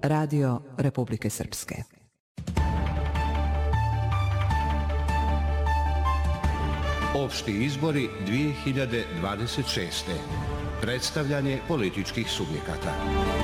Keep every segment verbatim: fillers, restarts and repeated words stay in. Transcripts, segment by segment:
Radio Republike Srpske. Opšti izbori dvije hiljade dvadeset šeste. Predstavljanje političkih subjekata.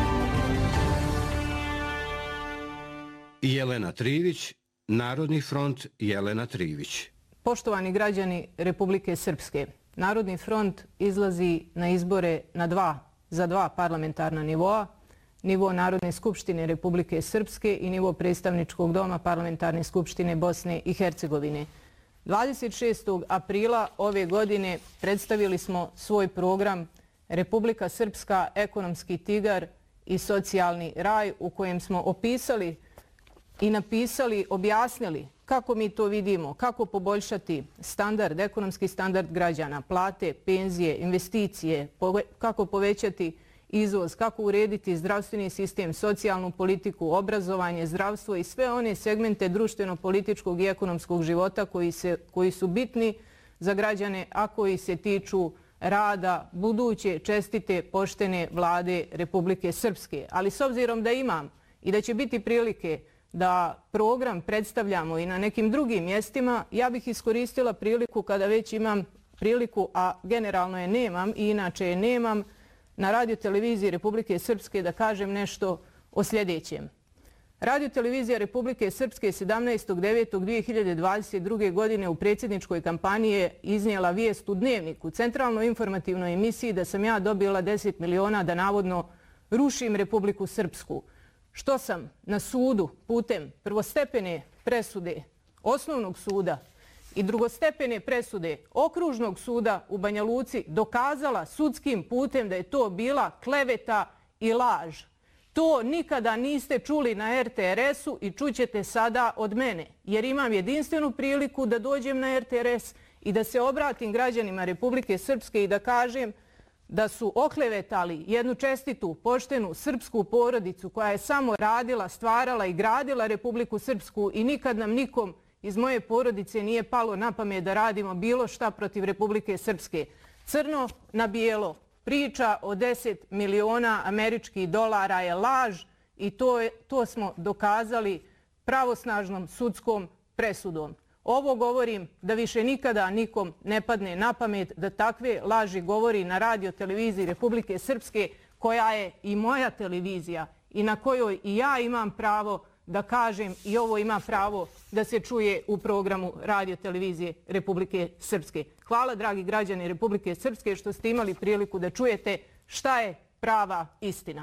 Jelena Trivić, Narodni front Jelena Trivić. Poštovani građani Republike Srpske, Narodni front izlazi na izbore na dva, za dva parlamentarna nivoa, nivo Narodne skupštine Republike Srpske i nivo predstavničkog doma Parlamentarne skupštine Bosne i Hercegovine. dvadeset šestog aprila ove godine predstavili smo svoj program Republika Srpska, ekonomski tigar i socijalni raj, u kojem smo opisali i napisali, objasnili kako mi to vidimo, kako poboljšati standard, ekonomski standard građana, plate, penzije, investicije, kako povećati izvoz, kako urediti zdravstveni sistem, socijalnu politiku, obrazovanje, zdravstvo i sve one segmente društveno-političkog i ekonomskog života koji, se, koji su bitni za građane, a koji se tiču rada buduće, čestite, poštene vlade Republike Srpske. Ali s obzirom da imam i da će biti prilike da program predstavljamo i na nekim drugim mjestima, ja bih iskoristila priliku kada već imam priliku, a generalno je nemam i inače je nemam, na radioteleviziji Republike Srpske da kažem nešto o sljedećem. Radiotelevizija Republike Srpske sedamnaestog devetog dvije hiljade dvadeset druge. godine u predsjedničkoj kampanji je iznijela vijest u Dnevniku, centralnoj informativnoj emisiji, da sam ja dobila deset miliona da navodno rušim Republiku Srpsku. Što sam na sudu putem prvostepene presude osnovnog suda i drugostepene presude okružnog suda u Banja Luci dokazala sudskim putem da je to bila kleveta i laž. To nikada niste čuli na er te er esu i čućete sada od mene, jer imam jedinstvenu priliku da dođem na er te er es i da se obratim građanima Republike Srpske i da kažem da su oklevetali jednu čestitu, poštenu srpsku porodicu koja je samo radila, stvarala i gradila Republiku Srpsku i nikad nam nikom iz moje porodice nije palo na pamet da radimo bilo šta protiv Republike Srpske. Crno na bijelo, priča o deset miliona američkih dolara je laž i to, je, to smo dokazali pravosnažnom sudskom presudom. Ovo govorim da više nikada nikom ne padne na pamet da takve laži govori na radioteleviziji Republike Srpske, koja je i moja televizija i na kojoj i ja imam pravo da kažem i ovo ima pravo da se čuje u programu radiotelevizije Republike Srpske. Hvala, dragi građani Republike Srpske, što ste imali priliku da čujete šta je prava istina.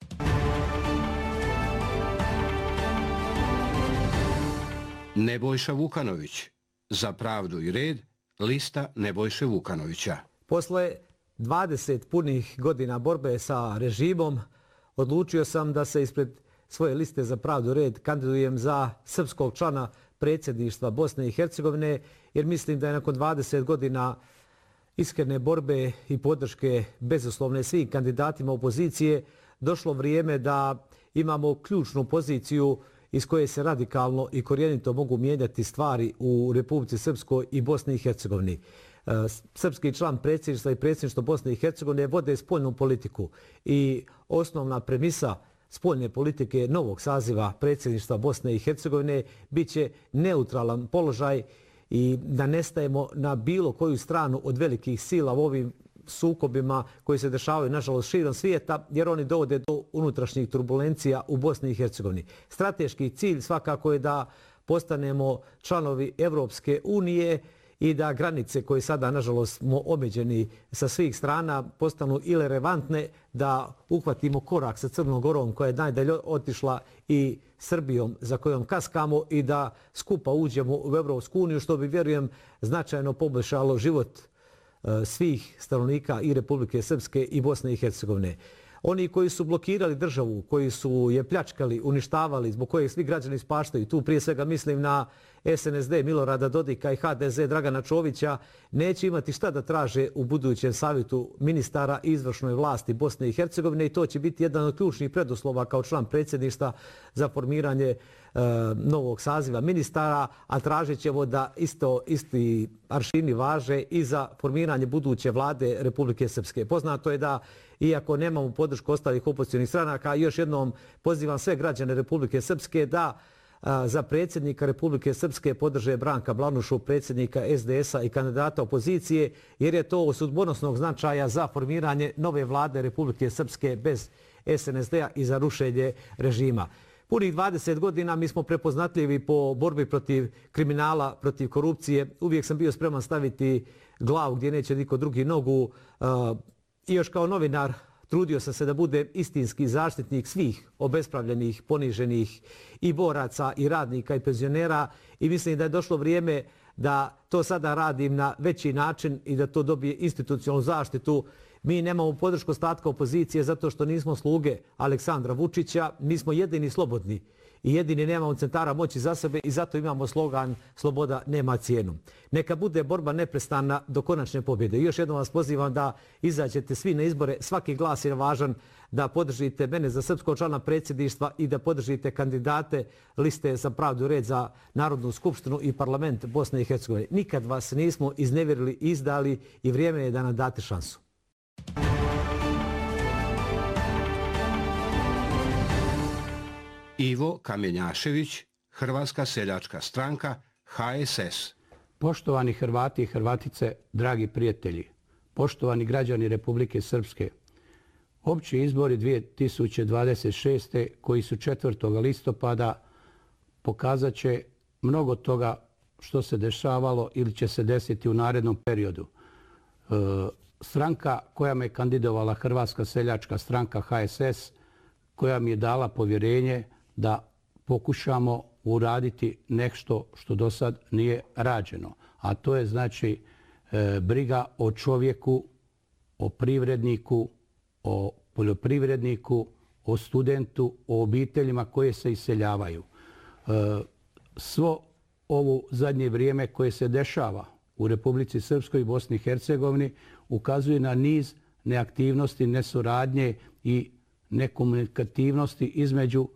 Nebojša Vukanović. Za pravdu i red, lista Nebojše Vukanovića. Posle dvadeset punih godina borbe sa režimom, odlučio sam da se ispred svoje liste za pravdu i red kandidujem za srpskog člana predsjedništva Bosne i Hercegovine, jer mislim da je nakon dvadeset godina iskrene borbe i podrške bezuslovne svim kandidatima opozicije došlo vrijeme da imamo ključnu poziciju iz koje se radikalno i korijenito mogu mijenjati stvari u Republici Srpskoj i Bosni i Hercegovini. Srpski član predsjedništva i predsjedništvo Bosne i Hercegovine vode spoljnu politiku i osnovna premisa spoljne politike novog saziva predsjedništva Bosne i Hercegovine bit će neutralan položaj i da ne stajemo na bilo koju stranu od velikih sila u ovim sukobima koji se dešavaju, nažalost, širom svijeta, jer oni dovode do unutrašnjih turbulencija u Bosni i Hercegovini. Strateški cilj svakako je da postanemo članovi Evropske unije i da granice koje sada, nažalost, smo omeđeni sa svih strana postanu irelevantne, da uhvatimo korak sa Crnom Gorom koja je najdalje otišla i Srbijom za kojom kaskamo i da skupa uđemo u Evropsku uniju, što bi, vjerujem, značajno poboljšalo život svih stanovnika i Republike Srpske i Bosne i Hercegovine. Oni koji su blokirali državu, koji su je pljačkali, uništavali, zbog kojeg svi građani ispaštaju, tu prije svega mislim na S N S D Milorada Dodika i H D Z Dragana Čovića neće imati šta da traže u budućem savjetu ministara i izvršnoj vlasti Bosne i Hercegovine i to će biti jedan od ključnih preduslova kao član predsjedništva za formiranje e, novog saziva ministara, a tražit ćemo da isto, isti aršini važe i za formiranje buduće vlade Republike Srpske. Poznato je da iako nemamo podršku ostalih opozicionih stranaka, još jednom pozivam sve građane Republike Srpske da za predsjednika Republike Srpske podrže Branka Blanušu, predsjednika S D S-a i kandidata opozicije, jer je to od sudbonosnog značaja za formiranje nove vlade Republike Srpske bez S N S D-a i za rušenje režima. Punih dvadeset godina mi smo prepoznatljivi po borbi protiv kriminala, protiv korupcije. Uvijek sam bio spreman staviti glavu gdje neće niko drugi nogu. I još kao novinar trudio sam se da budem istinski zaštitnik svih obespravljenih, poniženih i boraca, i radnika, i penzionera. I mislim da je došlo vrijeme da to sada radim na veći način i da to dobije institucionalnu zaštitu. Mi nemamo podršku ostatka opozicije zato što nismo sluge Aleksandra Vučića, mi smo jedini slobodni i jedini nemamo centara moći za sebe i zato imamo slogan "Sloboda nema cijenu". Neka bude borba neprestana do konačne pobjede. I još jednom vas pozivam da izađete svi na izbore, svaki glas je važan, da podržite mene za srpskog člana predsjedništva i da podržite kandidate liste za pravdu i red za Narodnu skupštinu i parlament Bosne i Hercegovine. Nikad vas nismo iznevjerili, izdali i vrijeme je da nam date šansu. Ivo Kamenjašević, Hrvatska seljačka stranka, H S S. Poštovani Hrvati i Hrvatice, dragi prijatelji, poštovani građani Republike Srpske, opći izbori dvije tisuće dvadeset šeste koji su četvrtog listopada pokazat će mnogo toga što se dešavalo ili će se desiti u narednom periodu. E, stranka koja me kandidovala, Hrvatska seljačka stranka H S S, koja mi je dala povjerenje da pokušamo uraditi nešto što do sad nije rađeno. A to je znači e, briga o čovjeku, o privredniku, o poljoprivredniku, o studentu, o obiteljima koje se iseljavaju. E, svo ovo zadnje vrijeme koje se dešava u Republici Srpskoj i Bosni i Hercegovini ukazuje na niz neaktivnosti, nesuradnje i nekomunikativnosti između